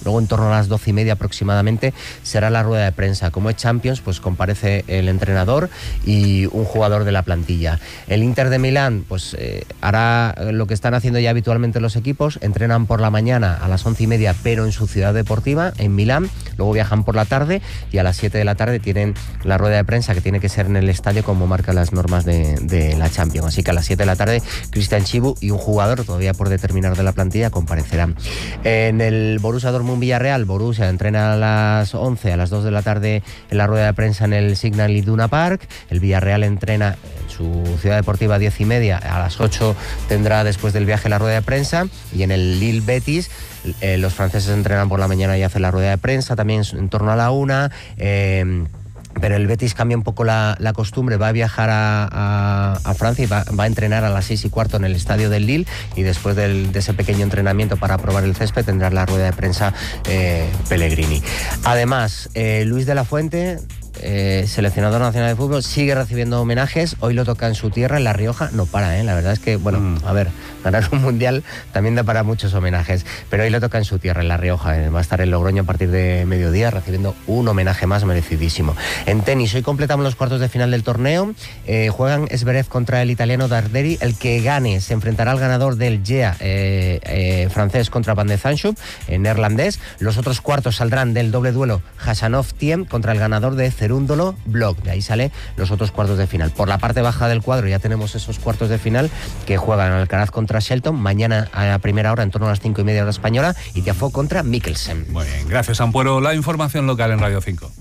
Luego en torno a las 12:30 aproximadamente será la rueda de prensa. Como es Champions, pues comparece el entrenador y un jugador de la plantilla. El Inter de Milán pues hará lo que están haciendo ya habitualmente los equipos, entrenan por la mañana a las 11:30 pero en su ciudad deportiva, en Milán, luego viajan por la tarde y a las 7 de la tarde tienen la rueda de prensa que tiene que ser en el estadio como marcan las normas de la Champions. Así que a las 7 de la tarde Cristian Chibu y un jugador todavía por determinar de la plantilla comparecerán. En el Borussia Dortmund Villarreal, Borussia entrena a las 11, a las 2 de la tarde en la rueda de prensa en el Signal Iduna Park. El Villarreal entrena en su ciudad deportiva a 10:30, a las 8 tendrá después del viaje la rueda de prensa. Y en el Lille Betis los franceses entrenan por la mañana y hacen la rueda de prensa también en torno a la 1. Pero el Betis cambia un poco la costumbre, va a viajar a Francia y va a entrenar a las 6:15 en el estadio del Lille, y después de ese pequeño entrenamiento para probar el césped tendrá la rueda de prensa Pellegrini. Además, Luis de la Fuente, seleccionador nacional de fútbol, sigue recibiendo homenajes. Hoy lo toca en su tierra, en La Rioja. No para, la verdad es que, a ver, ganar un mundial también da para muchos homenajes, pero hoy lo toca en su tierra, en La Rioja. Va a estar en Logroño a partir de mediodía recibiendo un homenaje más merecidísimo. En tenis, hoy completamos los cuartos de final del torneo. Juegan Zverev contra el italiano Darderi. El que gane se enfrentará al ganador del GEA francés contra Van de Zandschulp, neerlandés. Los otros cuartos saldrán del doble duelo Khachanov-Thiem contra el ganador de Cerúndolo Block. De ahí sale los otros cuartos de final. Por la parte baja del cuadro ya tenemos esos cuartos de final que juegan Alcaraz contra Shelton, mañana a la primera hora en torno a las 5:30 hora española, y Tiafoe contra Mikkelsen. Muy bien, gracias Ampuero. La información local en Radio 5.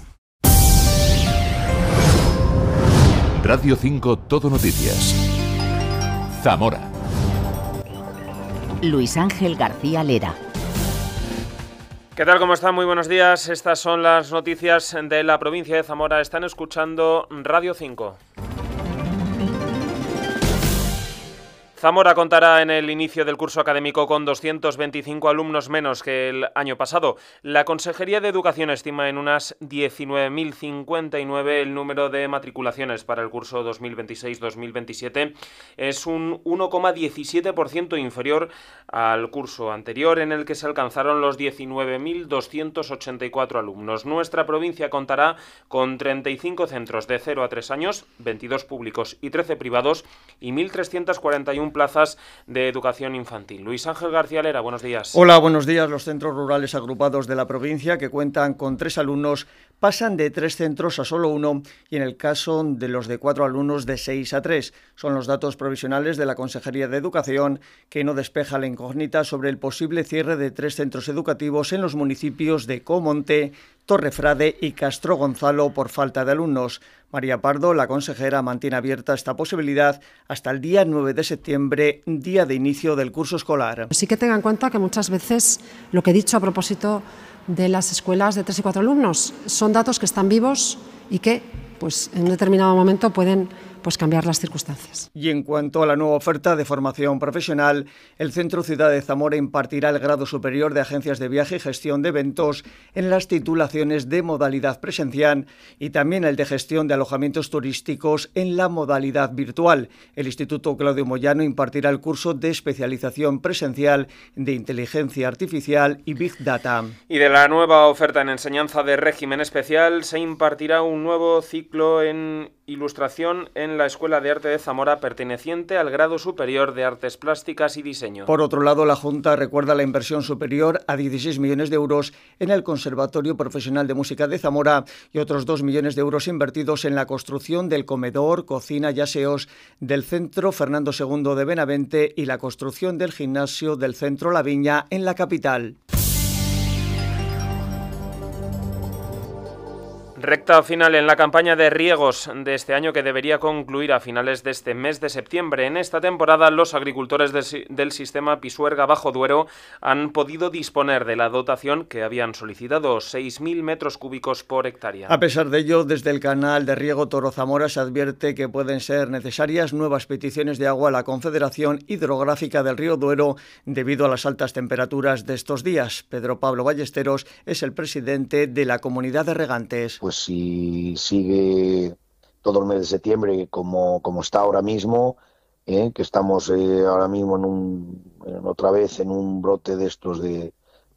Radio 5 Todo Noticias. Zamora. Luis Ángel García Lera. ¿Qué tal? ¿Cómo están? Muy buenos días. Estas son las noticias de la provincia de Zamora. Están escuchando Radio 5. Zamora contará en el inicio del curso académico con 225 alumnos menos que el año pasado. La Consejería de Educación estima en unas 19.059 el número de matriculaciones para el curso 2026-2027. Es un 1,17% inferior al curso anterior, en el que se alcanzaron los 19.284 alumnos. Nuestra provincia contará con 35 centros de 0 a 3 años, 22 públicos y 13 privados, y 1.341 plazas de educación infantil. Luis Ángel García Lera, buenos días. Hola, buenos días. Los centros rurales agrupados de la provincia, que cuentan con 3 alumnos, pasan de 3 centros a solo 1, y en el caso de los de 4 alumnos, de 6 a 3. Son los datos provisionales de la Consejería de Educación, que no despeja la incógnita sobre el posible cierre de 3 centros educativos en los municipios de Comonte, Torrefrade y Castro Gonzalo por falta de alumnos. María Pardo, la consejera, mantiene abierta esta posibilidad hasta el día 9 de septiembre, día de inicio del curso escolar. Sí que tenga en cuenta que muchas veces lo que he dicho a propósito de las escuelas de 3 y 4 alumnos son datos que están vivos y que en un determinado momento pueden cambiar las circunstancias. Y en cuanto a la nueva oferta de formación profesional, el Centro Ciudad de Zamora impartirá el grado superior de agencias de viaje y gestión de eventos en las titulaciones de modalidad presencial, y también el de gestión de alojamientos turísticos en la modalidad virtual. El Instituto Claudio Moyano impartirá el curso de especialización presencial de inteligencia artificial y Big Data. Y de la nueva oferta en enseñanza de régimen especial se impartirá un nuevo ciclo en ilustración en la Escuela de Arte de Zamora, perteneciente al grado superior de Artes Plásticas y Diseño. Por otro lado, la Junta recuerda la inversión superior a 16 millones de euros en el Conservatorio Profesional de Música de Zamora y otros 2 millones de euros invertidos en la construcción del comedor, cocina y aseos del Centro Fernando II de Benavente y la construcción del gimnasio del Centro La Viña en la capital. Recta final en la campaña de riegos de este año, que debería concluir a finales de este mes de septiembre. En esta temporada, los agricultores del sistema Pisuerga Bajo Duero han podido disponer de la dotación que habían solicitado, 6.000 metros cúbicos por hectárea. A pesar de ello, desde el canal de riego Toro Zamora se advierte que pueden ser necesarias nuevas peticiones de agua a la Confederación Hidrográfica del Río Duero debido a las altas temperaturas de estos días. Pedro Pablo Ballesteros es el presidente de la Comunidad de Regantes. Pues si sigue todo el mes de septiembre como está ahora mismo, que estamos ahora mismo otra vez en un brote de estos de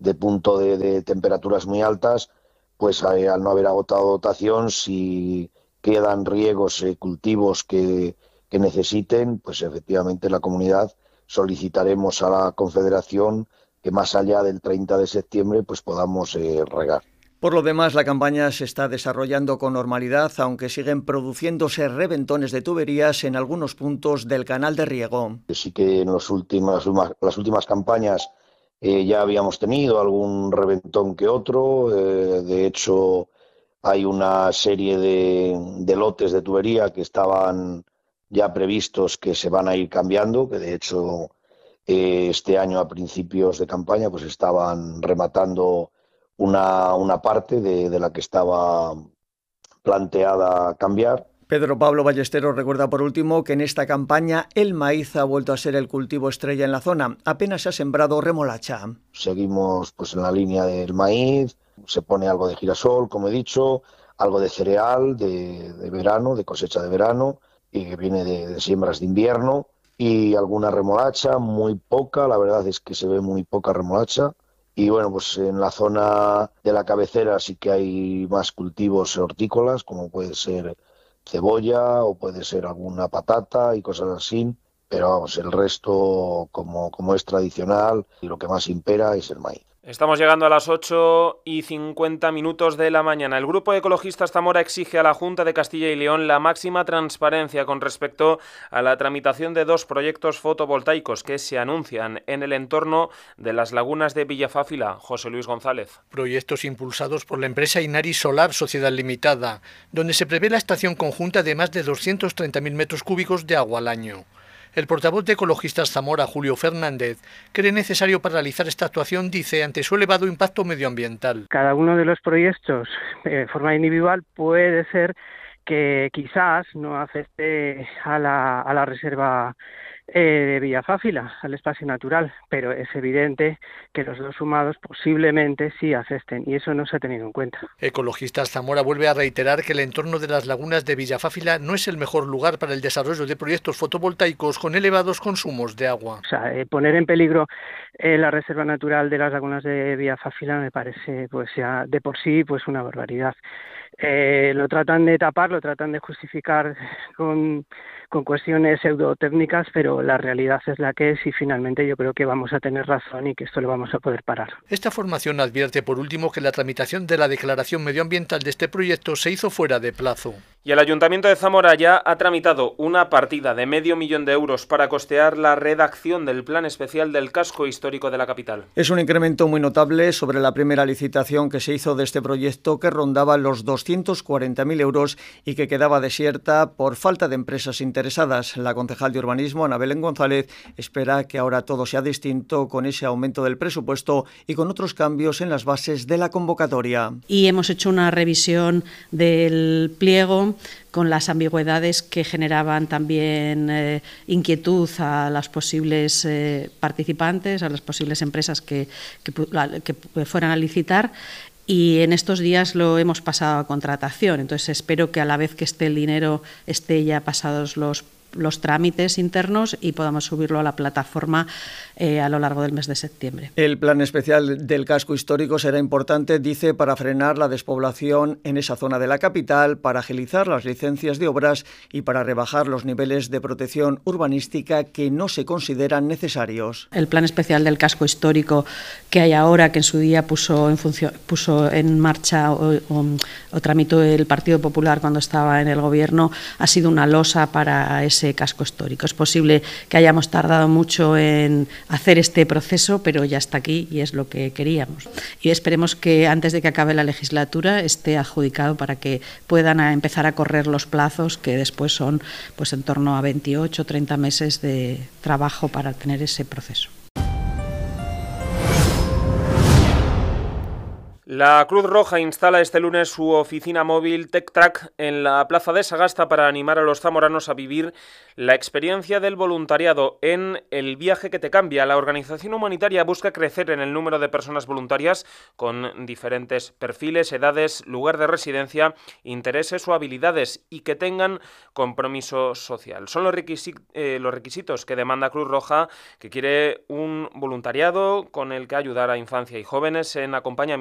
punto de temperaturas muy altas, pues al no haber agotado dotación, si quedan riegos, cultivos que necesiten, pues efectivamente la comunidad solicitaremos a la Confederación que más allá del 30 de septiembre pues podamos regar. Por lo demás, la campaña se está desarrollando con normalidad, aunque siguen produciéndose reventones de tuberías en algunos puntos del canal de riego. Sí que en las últimas campañas ya habíamos tenido algún reventón que otro. De hecho, hay una serie de lotes de tubería que estaban ya previstos que se van a ir cambiando, que de hecho este año a principios de campaña pues estaban rematando una parte de la que estaba planteada cambiar. Pedro Pablo Ballesteros recuerda por último que en esta campaña el maíz ha vuelto a ser el cultivo estrella en la zona. Apenas se ha sembrado remolacha. Seguimos pues en la línea del maíz, se pone algo de girasol, como he dicho, algo de cereal de verano, de cosecha de verano, y que viene de siembras de invierno, y alguna remolacha, muy poca, la verdad es que se ve muy poca remolacha. Y bueno, pues en la zona de la cabecera sí que hay más cultivos hortícolas, como puede ser cebolla o puede ser alguna patata y cosas así, pero vamos, el resto, como es tradicional, y lo que más impera es el maíz. Estamos llegando a las 8:50 de la mañana. El Grupo de Ecologistas Zamora exige a la Junta de Castilla y León la máxima transparencia con respecto a la tramitación de 2 proyectos fotovoltaicos que se anuncian en el entorno de las lagunas de Villafáfila. José Luis González. Proyectos impulsados por la empresa Inari Solar Sociedad Limitada, donde se prevé la estación conjunta de más de 230.000 metros cúbicos de agua al año. El portavoz de Ecologistas Zamora, Julio Fernández, cree necesario paralizar esta actuación, dice, ante su elevado impacto medioambiental. Cada uno de los proyectos, de forma individual, puede ser que quizás no afecte a la reserva de Villafáfila, al espacio natural, pero es evidente que los 2 sumados posiblemente sí afecten, y eso no se ha tenido en cuenta. Ecologistas Zamora vuelve a reiterar que el entorno de las lagunas de Villafáfila no es el mejor lugar para el desarrollo de proyectos fotovoltaicos con elevados consumos de agua. O sea, poner en peligro la reserva natural de las lagunas de Villafáfila me parece pues ya de por sí pues una barbaridad. Lo tratan de tapar, lo tratan de justificar con cuestiones pseudotécnicas, pero la realidad es la que es y finalmente yo creo que vamos a tener razón y que esto lo vamos a poder parar. Esta formación advierte por último que la tramitación de la declaración medioambiental de este proyecto se hizo fuera de plazo. Y el Ayuntamiento de Zamora ya ha tramitado una partida de $500.000 de euros para costear la redacción del plan especial del casco histórico de la capital. Es un incremento muy notable sobre la primera licitación que se hizo de este proyecto, que rondaba los 240.000 euros y que quedaba desierta por falta de empresas interesadas. La concejal de Urbanismo, Ana Belén González, espera que ahora todo sea distinto con ese aumento del presupuesto y con otros cambios en las bases de la convocatoria. Y hemos hecho una revisión del pliego con las ambigüedades que generaban también inquietud a las posibles participantes, a las posibles empresas que fueran a licitar. Y en estos días lo hemos pasado a contratación. Entonces espero que a la vez que esté el dinero esté ya pasados los trámites internos y podamos subirlo a la plataforma a lo largo del mes de septiembre. El plan especial del casco histórico será importante, dice, para frenar la despoblación en esa zona de la capital, para agilizar las licencias de obras y para rebajar los niveles de protección urbanística que no se consideran necesarios. El plan especial del casco histórico que hay ahora, que en su día puso en marcha o tramitó el Partido Popular cuando estaba en el gobierno, ha sido una losa para ese casco histórico. Es posible que hayamos tardado mucho en hacer este proceso, pero ya está aquí y es lo que queríamos. Y esperemos que antes de que acabe la legislatura esté adjudicado para que puedan empezar a correr los plazos, que después son pues en torno a 28 o 30 meses de trabajo para tener ese proceso. La Cruz Roja instala este lunes su oficina móvil TechTrack en la plaza de Sagasta para animar a los zamoranos a vivir la experiencia del voluntariado en El Viaje que te cambia. La organización humanitaria busca crecer en el número de personas voluntarias con diferentes perfiles, edades, lugar de residencia, intereses o habilidades y que tengan compromiso social. Son los requisitos que demanda Cruz Roja, que quiere un voluntariado con el que ayudar a infancia y jóvenes en acompañamiento